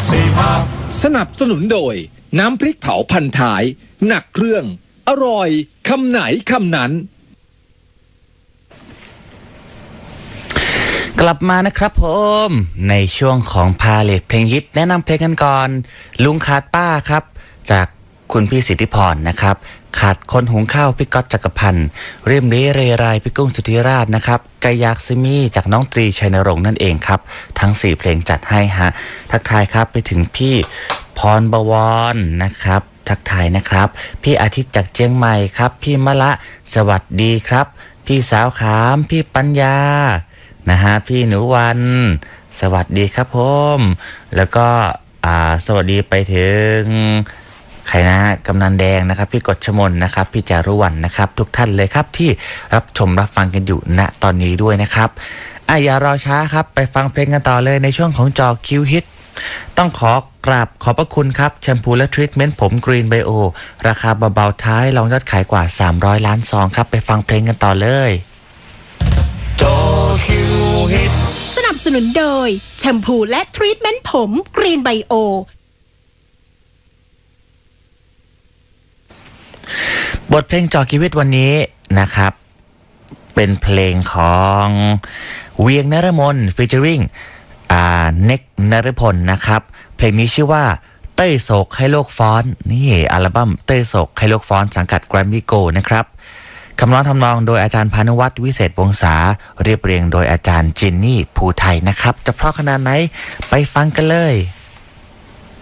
สนับสนุนโดยน้ำพริกเผาพันท้ายหนักเครื่องอร่อยคำไหนคำนั้นกลับมานะครับผมในช่วงของพาเลทเพลงฮิตแนะนำเพลงกันก่อนลุงขาดป้าครับจากคุณพี่สิทธิพรนะครับขาดคนหุงข้าวพี่ก๊อตจักรพันธ์เรียมรีเรไรพี่กุ้งสุธิราชนะครับกายากซิมี่จากน้องตรีชัยนรงค์นั่นเองครับทั้ง4เพลงจัดให้ฮะทักทายครับไปถึงพี่พรบวรนะครับทักทายนะครับพี่อาทิตย์จากเชียงใหม่ครับพี่มะละสวัสดีครับพี่สาวขามพี่ปัญญานะฮะพี่หนูวันสวัสดีครับผมแล้วก็สวัสดีไปถึงใครนะกำนันแดงนะครับพี่กฎชมนนะครับพี่จารุวรรณนะครับทุกท่านเลยครับที่รับชมรับฟังกันอยู่ณตอนนี้ด้วยนะครับอย่ารอช้าครับไปฟังเพลงกันต่อเลยในช่วงของจอคิวฮิตต้องขอกราบขอบพระคุณครับแชมพูและทรีทเมนต์ผมกรีนไบโอราคาเบาๆท้ายรองยอดขายกว่า300ล้านซองครับไปฟังเพลงกันต่อเลยจอคิวฮิตสนับสนุนโดยแชมพูและทรีทเมนต์ผมกรีนไบโอบทเพลงจอชีวิตวันนี้นะครับเป็นเพลงของเวียงนฤมลฟีเจอริงเน็กนฤพลนะครับเพลงนี้ชื่อว่าเต้ยโศกให้โลกฟ้อนนี่อัลบั้มเต้ยโศกให้โลกฟ้อนสังกัดแกรมมี่โกลด์นะครับคำร้องทำนองโดยอาจารย์พานุวัฒน์วิเศษวงศาเรียบเรียงโดยอาจารย์จินนี่ภูไทยนะครับจะเพราะขนาดไหนไปฟังกันเลย